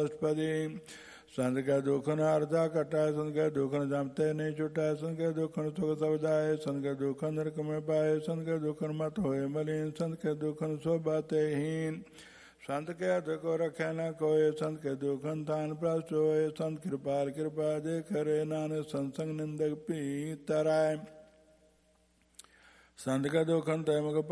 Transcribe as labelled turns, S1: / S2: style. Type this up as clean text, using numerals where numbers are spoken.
S1: दुष्पदी संत के दुखन अर्धा कटाए संत के दुखन जमते नहीं छुटाए संत के दुखन सुख सब जाए संत के दुखन नरक में पाए संत के दुखन मत होए मलिन संत के दुखन सो बाते हीन संत के हथ को रखे न कोय संत के दुखन तान प्रष्ट होए संत कृपाल कृपा दे करे नानक संसंग निंदक पी तराय संत के दुखन तय